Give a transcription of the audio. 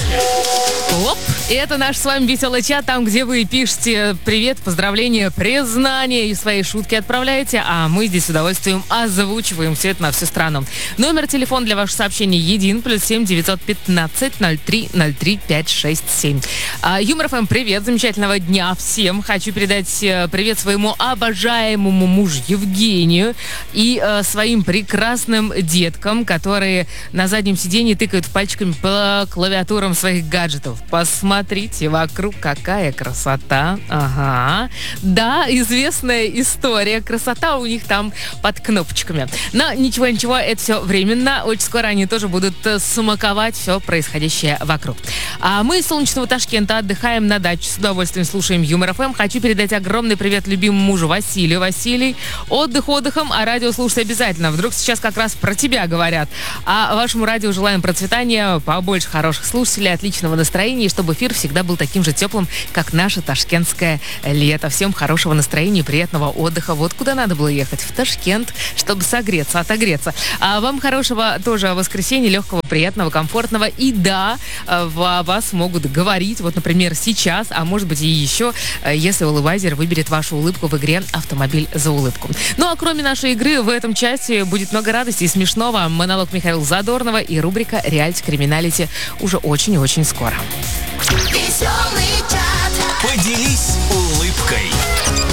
Оп! И это наш с вами веселый чат, там, где вы пишете привет, поздравления, признания и свои шутки отправляете, а мы здесь с удовольствием озвучиваем все это на всю страну. Номер телефона для ваших сообщений един, +7 915 03 03 567. Юмор ФМ, привет, замечательного дня всем. Хочу передать привет своему обожаемому мужу Евгению и своим прекрасным деткам, которые на заднем сиденье тыкают пальчиками по клавиатурам своих гаджетов. Посмотрите вокруг, какая красота. Ага. Да, известная история. Красота у них там под кнопочками. Но ничего, это все временно. Очень скоро они тоже будут смаковать все происходящее вокруг. А мы из солнечного Ташкента отдыхаем на даче. С удовольствием слушаем Юмор ФМ. Хочу передать огромный привет любимому мужу Василию. Василий, отдыхом, а радио слушать обязательно. Вдруг сейчас как раз про тебя говорят. А вашему радио желаем процветания, побольше хороших слушателей, отличного настроения, и чтобы эфир всегда был таким же теплым, как наше ташкентское лето. Всем хорошего настроения, приятного отдыха. Вот куда надо было ехать, в Ташкент, чтобы согреться, отогреться. А вам хорошего тоже воскресенья, легкого, приятного, комфортного. И да, вас могут говорить, вот, например, сейчас, а может быть и еще, если улыбайзер выберет вашу улыбку в игре «Автомобиль за улыбку». Ну а кроме нашей игры в этом часе будет много радости и смешного. Монолог Михаила Задорнова и рубрика «Реалити Криминалити» уже очень и очень скоро. Веселый чат. Поделись